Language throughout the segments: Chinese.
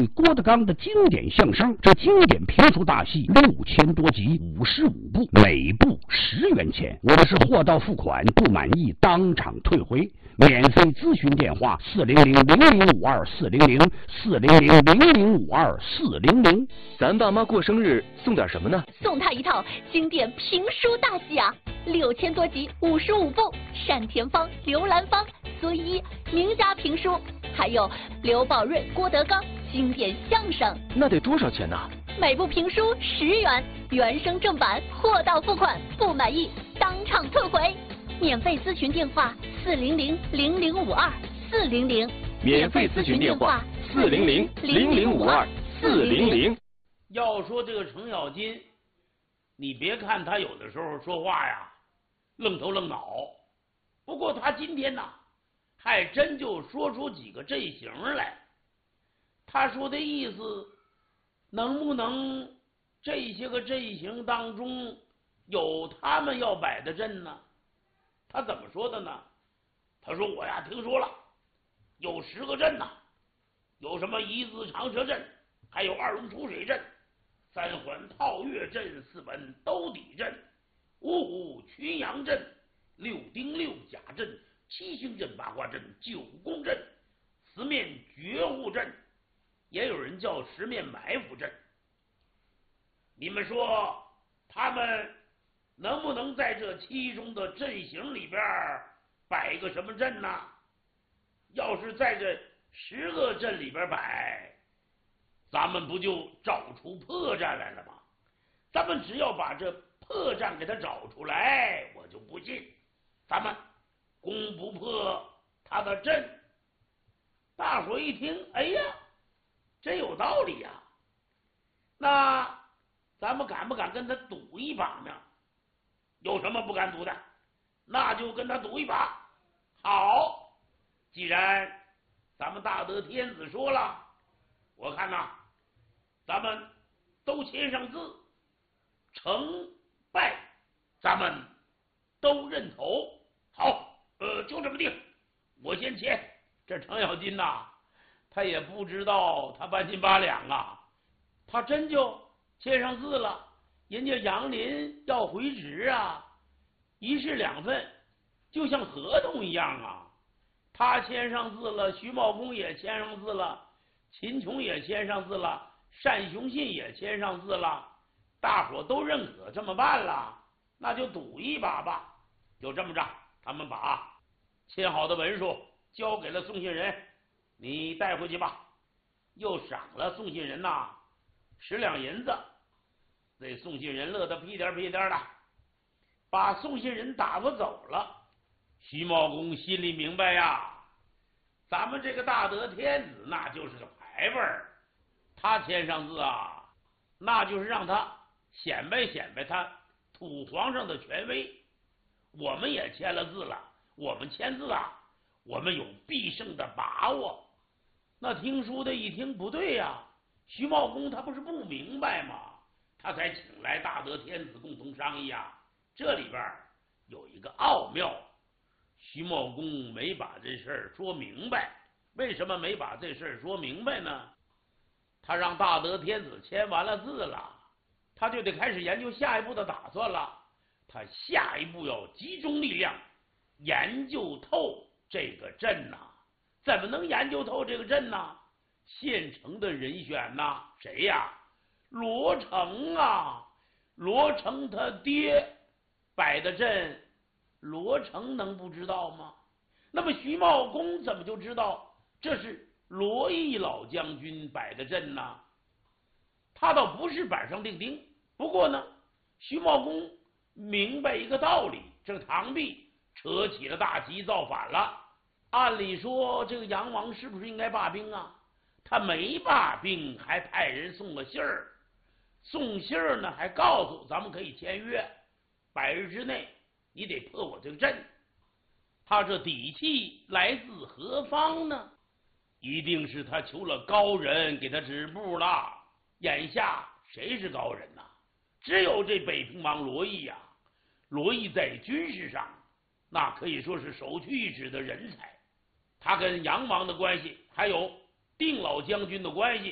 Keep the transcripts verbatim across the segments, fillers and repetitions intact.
瑞、郭德纲的经典相声，这经典评书大戏六千多集，五十五部，每部十元钱。我们是货到付款，不满意当场退回。免费咨询电话：四零零零零五二四零零四零零零零五二四零零。 咱爸妈过生日送点什么呢？ 送他一套经典评书大戏啊，六千多集，五十五部，单田芳、刘兰芳、孙一名家评书，还有刘宝瑞、郭德纲经典相声。 那得多少钱呢？ 每部评书十元，原声正版，货到付款，不满意当场退回。免费咨询电话：四零零零零五二四零零。 免费咨询电话：四零零零零五二四零零。 要说这个程咬金，你别看他有的时候说话呀愣头愣脑，不过他今天呢还真就说出几个阵型来。他说的意思，能不能这些个阵型当中有他们要摆的阵呢？他怎么说的呢？他说我呀听说了，有十个阵呐，有什么一字长蛇阵，还有二龙出水阵，三环套月阵，四本兜底阵，五虎群羊阵，六丁六甲阵，七星阵，八卦阵，九宫阵，四面绝户阵，也有人叫十面埋伏阵。你们说他们能不能在这其中的阵型里边摆个什么阵呢？要是在这十个阵里边摆，咱们不就找出破绽来了吗？咱们只要把这破绽给他找出来，我就不信咱们攻不破他的阵。大伙一听，哎呀，真有道理呀！那咱们敢不敢跟他赌一把呢？有什么不敢赌的？那就跟他赌一把。好，既然咱们大德天子说了，我看呐，咱们都签上字，成败咱们都认头。好，呃，就这么定，我先签。这程咬金呐，他也不知道他半斤八两啊，他真就签上字了。人家杨林要回职啊，一式两份，就像合同一样啊。他签上字了，徐茂公也签上字了，秦琼也签上字了，单雄信也签上字了，大伙都认可这么办了，那就赌一把吧。就这么着，他们把签好的文书交给了送信人，你带回去吧。又赏了送信人呐十两银子。这送信人乐得屁颠屁颠的，把送信人打发走了。徐茂公心里明白呀，咱们这个大德天子那就是个牌位儿，他签上字啊，那就是让他显摆显摆他土皇上的权威。我们也签了字了，我们签字啊，我们有必胜的把握。那听书的一听不对呀，徐茂公他不是不明白吗？他才请来大德天子共同商议啊，这里边有一个奥妙。徐茂公没把这事儿说明白，为什么没把这事儿说明白呢？他让大德天子签完了字了，他就得开始研究下一步的打算了。他下一步要集中力量研究透这个阵呐、啊。怎么能研究透这个阵呢？现成的人选呐、啊，谁呀？罗成啊，罗成他爹摆的阵，罗成能不知道吗？那么徐茂公怎么就知道这是罗毅老将军摆的阵呢？他倒不是板上钉钉，不过呢，徐茂公明白一个道理，这个唐弼扯起了大旗造反了。按理说这个杨王是不是应该罢兵啊？他没罢兵，还派人送了信儿。送信儿呢，还告诉咱们可以签约，百日之内你得破我这个阵。他这底气来自何方呢？一定是他求了高人给他指步了。眼下谁是高人呐？只有这北平王罗毅呀、啊。罗毅在军事上那可以说是首屈一指的人才，他跟杨王的关系，还有定老将军的关系，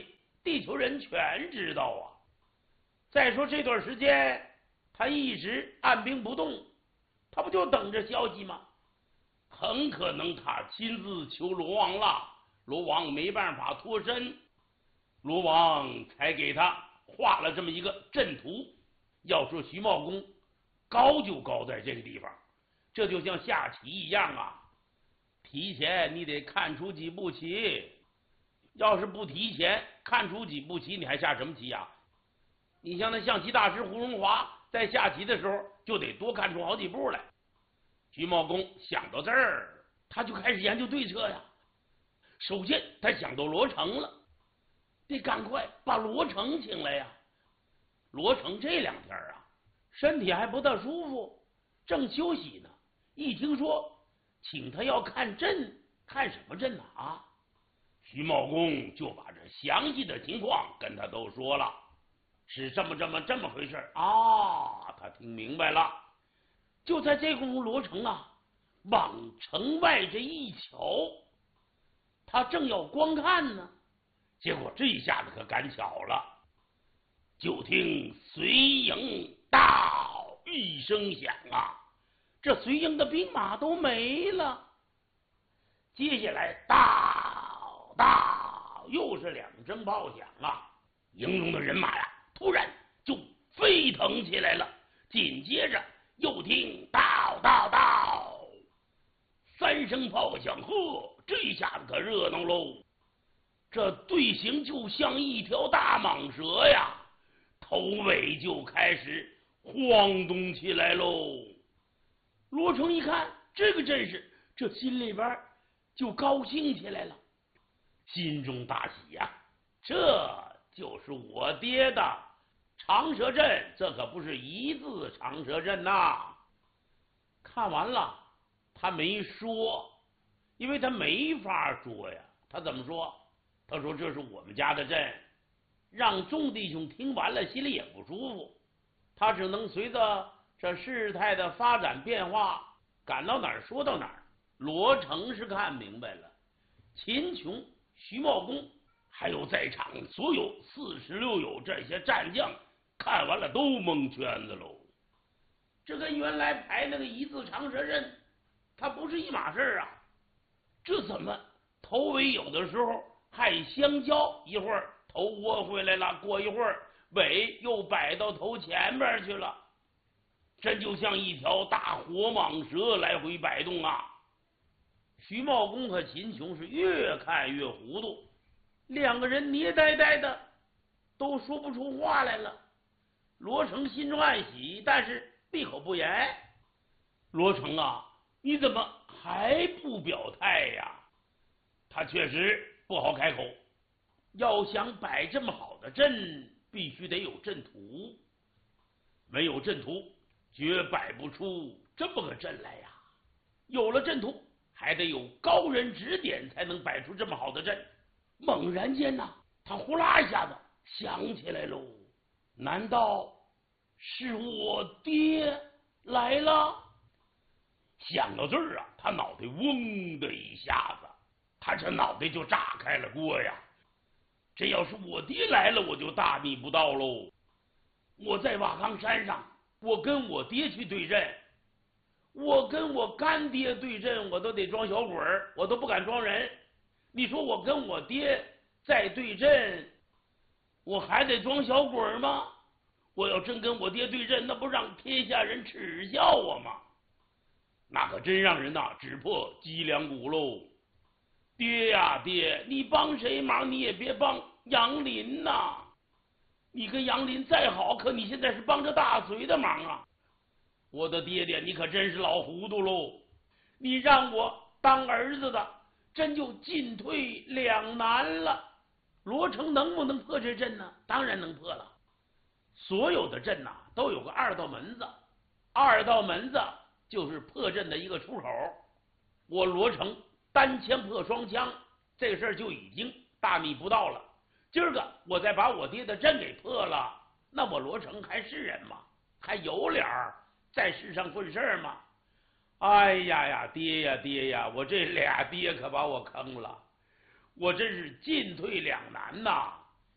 地球人全知道啊。再说这段时间他一直按兵不动，他不就等着消息吗？很可能他亲自求罗王了，罗王没办法脱身，罗王才给他画了这么一个阵图。要说徐茂公高就高在这个地方，这就像下棋一样啊，提前你得看出几步棋，要是不提前看出几步棋，你还下什么棋呀？你像那象棋大师胡荣华在下棋的时候就得多看出好几步来。徐茂公想到这儿，他就开始研究对策呀。首先他想到罗成了，得赶快把罗成请来呀。罗成这两天啊，身体还不大舒服，正休息呢。一听说请他要看阵，看什么阵呢？啊，徐茂公就把这详细的情况跟他都说了，是这么这么这么回事啊。他听明白了。就在这功夫，罗成啊往城外这一瞧，他正要观看呢，结果这一下子可赶巧了。就听随营到一声响啊，这随营的兵马都没了。接下来到到又是两声炮响啊，营中的人马呀突然就飞腾起来了。紧接着又听到到到三声炮响，呵，这一下子可热闹喽。这队形就像一条大蟒蛇呀，头尾就开始晃动起来喽。罗成一看这个阵势，这心里边就高兴起来了，心中大喜呀、啊！这就是我爹的长蛇阵，这可不是一字长蛇阵呐、啊！看完了，他没说，因为他没法说呀。他怎么说？他说这是我们家的阵。让众弟兄听完了，心里也不舒服。他只能随着这事态的发展变化，赶到哪儿说到哪儿。罗成是看明白了，秦琼、徐茂公还有在场所有四十六友这些战将，看完了都蒙圈子喽。这跟原来排那个一字长蛇阵，它不是一码事啊。这怎么头尾有的时候还相交，一会儿头窝回来了，过一会儿尾又摆到头前边去了，这就像一条大活蟒蛇来回摆动啊。徐茂公和秦琼是越看越糊涂，两个人捏呆呆的，都说不出话来了。罗成心中暗喜，但是闭口不言。罗成啊，你怎么还不表态呀？他确实不好开口。要想摆这么好的阵，必须得有阵图，没有阵图绝摆不出这么个阵来呀。有了阵图，还得有高人指点，才能摆出这么好的阵。猛然间呢、啊，他呼啦一下子想起来喽，难道是我爹来了？想到这儿啊，他脑袋嗡的一下子，他这脑袋就炸开了锅呀。这要是我爹来了，我就大逆不道喽。我在瓦岗山上，我跟我爹去对阵，我跟我干爹对阵，我都得装小鬼儿，我都不敢装人。你说我跟我爹在对阵，我还得装小鬼儿吗？我要真跟我爹对阵，那不让天下人耻笑我吗？那可真让人呐指破脊梁骨喽。爹呀爹，你帮谁忙你也别帮杨林呐、啊！你跟杨林再好，可你现在是帮着大隋的忙啊！我的爹爹，你可真是老糊涂喽！你让我当儿子的，真就进退两难了。罗成能不能破这阵呢？当然能破了。所有的阵呐、啊、都有个二道门子，二道门子就是破阵的一个出口。我罗成单枪破双枪，这个事儿就已经大逆不道了。今儿个我再把我爹的阵给破了，那我罗成还是人吗？还有脸儿在世上混事儿吗？哎呀呀，爹呀爹呀，我这俩爹可把我坑了，我真是进退两难呐！